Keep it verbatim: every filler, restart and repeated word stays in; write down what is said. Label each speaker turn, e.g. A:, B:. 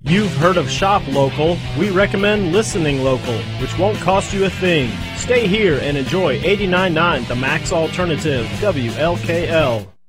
A: You've heard of Shop Local. We recommend listening local, which won't cost you a thing. Stay here and enjoy eighty-nine point nine The Max Alternative, W L K L.